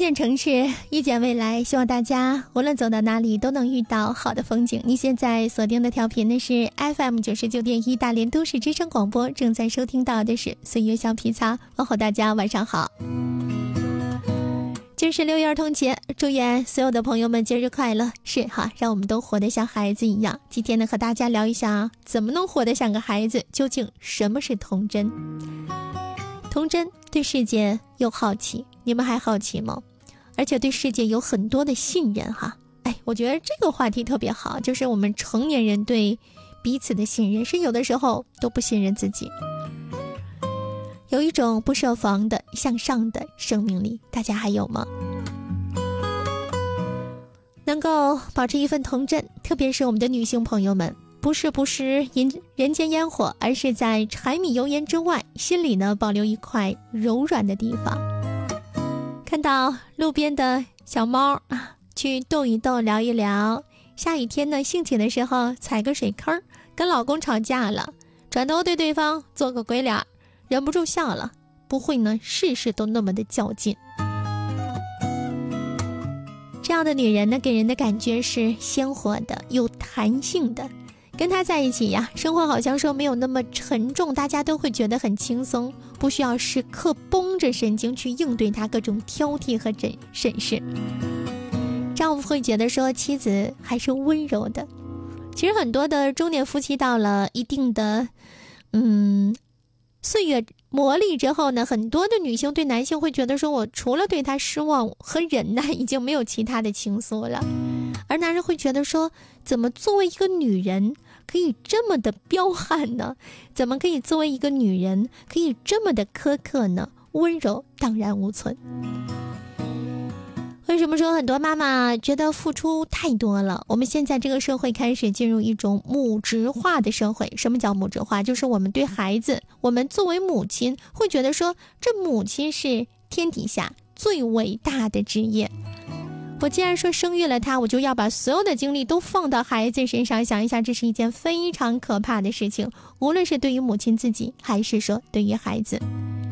见城市，遇见未来，希望大家无论走到哪里都能遇到好的风景。你现在锁定的调频的是 FM99.1 大连都市之声广播，正在收听到的是岁月小皮草。问候大家晚上好，今是6月儿童节，祝愿所有的朋友们节日快乐。是哈，让我们都活得像孩子一样。今天呢，和大家聊一下怎么能活得像个孩子，究竟什么是童真。童真对世界又好奇，你们还好奇吗？而且对世界有很多的信任哈。我觉得这个话题特别好，就是我们成年人对彼此的信任，是有的时候都不信任自己。有一种不设防的向上的生命力，大家还有吗？能够保持一份童真，特别是我们的女性朋友们，不是人间烟火，而是在柴米油盐之外，心里呢保留一块柔软的地方。看到路边的小猫去逗一逗，聊一聊。下雨天呢，兴起的时候踩个水坑，跟老公吵架了，转头对对方做个鬼脸，忍不住笑了，不会呢事事都那么的较劲。这样的女人呢，给人的感觉是鲜活的，有弹性的。跟她在一起呀，生活好像说没有那么沉重，大家都会觉得很轻松，不需要时刻绷着神经去应对她各种挑剔和审视。丈夫会觉得说妻子还是温柔的。其实很多的中年夫妻到了一定的岁月磨砺之后呢，很多的女性对男性会觉得说，我除了对他失望和忍耐，已经没有其他的情愫了。而男人会觉得说，怎么作为一个女人可以这么的彪悍呢？怎么可以作为一个女人可以这么的苛刻呢？温柔荡然无存。为什么说很多妈妈觉得付出太多了？我们现在这个社会开始进入一种母职化的社会。什么叫母职化？就是我们对孩子，我们作为母亲会觉得说，这母亲是天底下最伟大的职业。我既然说生育了他，我就要把所有的精力都放到孩子身上。想一想，这是一件非常可怕的事情，无论是对于母亲自己，还是说对于孩子。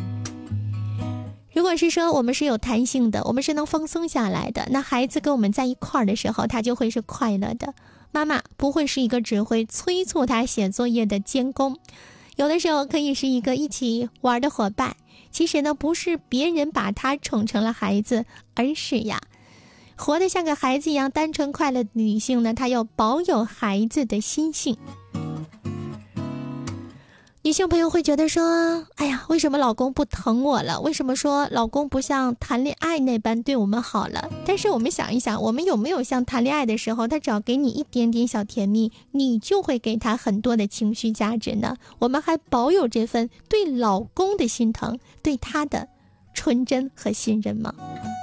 如果是说我们是有弹性的，我们是能放松下来的，那孩子跟我们在一块儿的时候，他就会是快乐的。妈妈不会是一个只会催促他写作业的监工，有的时候可以是一个一起玩的伙伴。其实呢，不是别人把他宠成了孩子，而是呀，活得像个孩子一样单纯快乐的女性呢，她要保有孩子的心性。女性朋友会觉得说，哎呀，为什么老公不疼我了？为什么说老公不像谈恋爱那般对我们好了？但是我们想一想，我们有没有像谈恋爱的时候，他只要给你一点点小甜蜜，你就会给他很多的情绪价值呢？我们还保有这份对老公的心疼，对他的纯真和信任吗？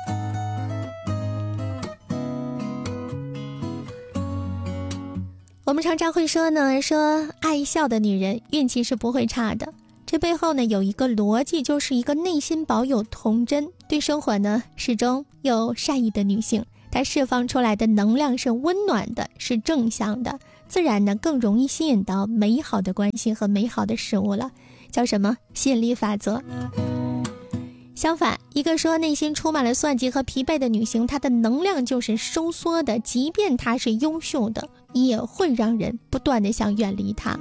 我们常常会说呢，说爱笑的女人运气是不会差的。这背后呢有一个逻辑，就是一个内心保有童真，对生活呢始终有善意的女性，她释放出来的能量是温暖的，是正向的，自然呢更容易吸引到美好的关系和美好的事物了。叫什么？吸引力法则。相反，一个说内心充满了算计和疲惫的女性，她的能量就是收缩的，即便她是优秀的，也会让人不断的想远离她。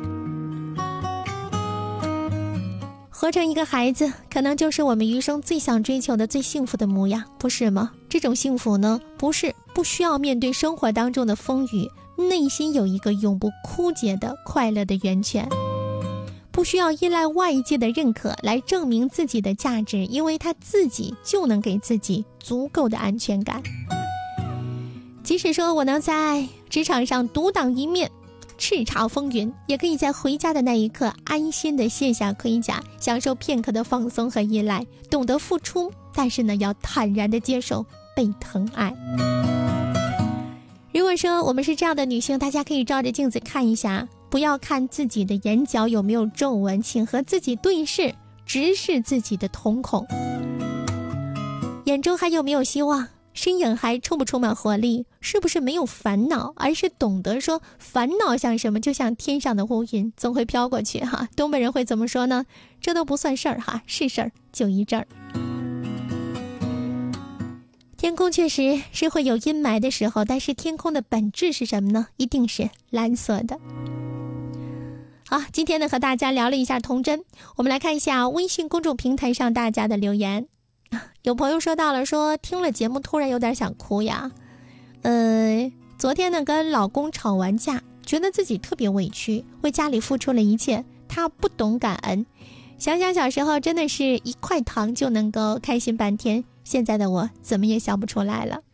活成一个孩子，可能就是我们余生最想追求的最幸福的模样，不是吗？这种幸福呢，不需要面对生活当中的风雨，内心有一个永不枯竭的快乐的源泉。不需要依赖外界的认可来证明自己的价值，因为他自己就能给自己足够的安全感。即使说我能在职场上独当一面，叱咤风云，也可以在回家的那一刻安心的卸下盔甲，享受片刻的放松和依赖，懂得付出，但是呢，要坦然的接受被疼爱。如果说我们是这样的女性，大家可以照着镜子看一下，不要看自己的眼角有没有皱纹，请和自己对视，直视自己的瞳孔，眼中还有没有希望，身影还充不充满活力，是不是没有烦恼，而是懂得说烦恼像什么，就像天上的乌云，总会飘过去哈。东北人会怎么说呢？这都不算事儿哈，是事儿就一阵儿。 天空确实是会有阴霾的时候，但是天空的本质是什么呢？一定是蓝色的。好，今天呢和大家聊了一下童真，我们来看一下微信公众平台上大家的留言。有朋友说到了，说听了节目突然有点想哭呀。昨天呢跟老公吵完架，觉得自己特别委屈，为家里付出了一切，他不懂感恩。想想小时候真的是一块糖就能够开心半天，现在的我怎么也想不出来了。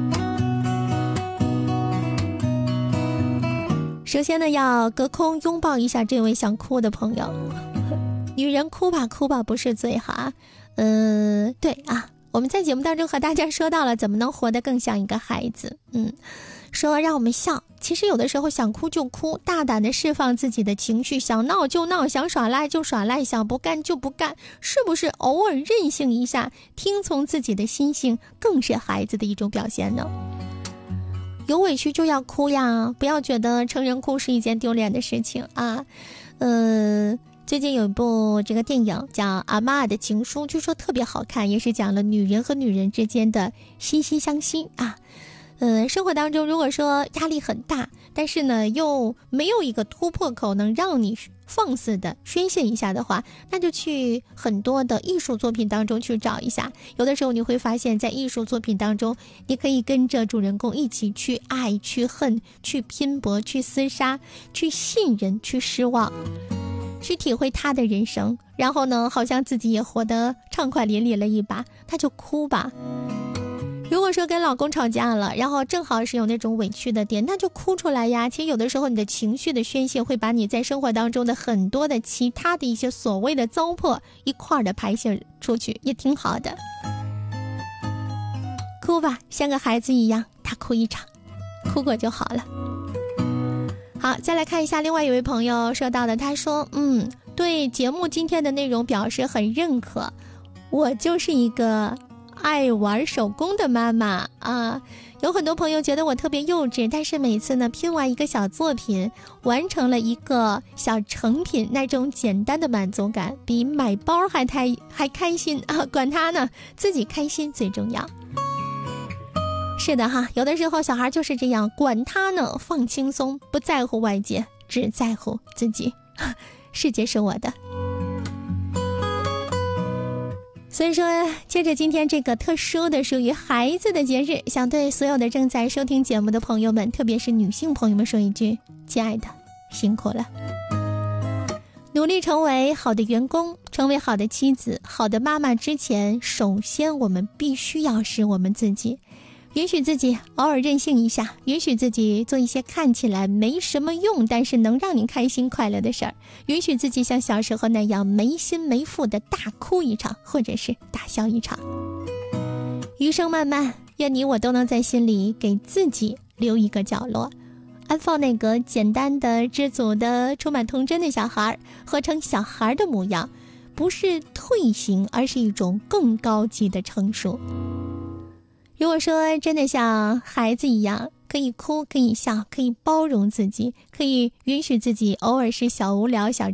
首先呢要隔空拥抱一下这位想哭的朋友。女人哭吧哭吧不是罪哈。对啊，我们在节目当中和大家说到了怎么能活得更像一个孩子。说让我们笑，其实有的时候想哭就哭，大胆的释放自己的情绪，想闹就闹，想耍赖就耍赖，想不干就不干，是不是偶尔任性一下，听从自己的心性，更是孩子的一种表现呢？有委屈就要哭呀，不要觉得成人哭是一件丢脸的事情啊。最近有一部这个电影叫《阿嬷的情书》，据说特别好看，也是讲了女人和女人之间的惺惺相惜啊。生活当中如果说压力很大，但是呢又没有一个突破口能让你放肆的宣泄一下的话，那就去很多的艺术作品当中去找一下。有的时候你会发现在艺术作品当中，你可以跟着主人公一起去爱，去恨，去拼搏，去厮杀，去信任，去失望，去体会他的人生，然后呢好像自己也活得畅快淋漓了一把，那就哭吧。如果说跟老公吵架了，然后正好是有那种委屈的点，那就哭出来呀。其实有的时候你的情绪的宣泄会把你在生活当中的很多的其他的一些所谓的糟粕一块的排泄出去，也挺好的。哭吧，像个孩子一样，大哭一场，哭过就好了。好，再来看一下另外一位朋友说到的，他说对节目今天的内容表示很认可，我就是一个爱玩手工的妈妈啊。有很多朋友觉得我特别幼稚，但是每次呢拼完一个小作品，完成了一个小成品，那种简单的满足感比买包还开心啊！管他呢，自己开心最重要。是的哈，有的时候小孩就是这样，管他呢，放轻松，不在乎外界，只在乎自己。世界是我的。所以说，借着今天这个特殊的属于孩子的节日，想对所有的正在收听节目的朋友们，特别是女性朋友们说一句：亲爱的，辛苦了。努力成为好的员工，成为好的妻子、好的妈妈之前，首先我们必须要是我们自己。允许自己偶尔任性一下，允许自己做一些看起来没什么用但是能让你开心快乐的事儿，允许自己像小时候那样没心没腹的大哭一场，或者是大笑一场。余生漫漫，愿你我都能在心里给自己留一个角落，安放那个简单的、知足的、充满童真的小孩，活成小孩的模样，不是退行，而是一种更高级的成熟。如果说真的像孩子一样，可以哭，可以笑，可以包容自己，可以允许自己偶尔是小无聊、小